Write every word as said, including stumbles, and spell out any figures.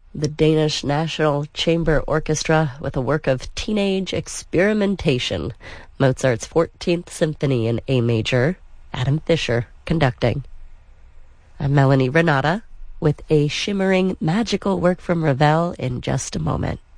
the Danish National Chamber Orchestra with a work of teenage experimentation, Mozart's fourteenth Symphony in A major, Adam Fischer conducting. I'm Melanie Renata with a shimmering magical work from Ravel in just a moment.